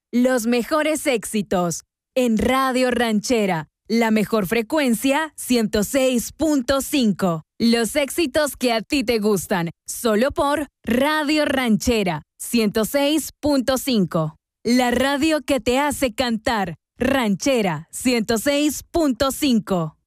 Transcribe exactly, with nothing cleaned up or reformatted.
Los mejores éxitos en Radio Ranchera, la mejor frecuencia ciento seis punto cinco. Los éxitos que a ti te gustan, solo por Radio Ranchera ciento seis punto cinco. La radio que te hace cantar, Ranchera ciento seis punto cinco.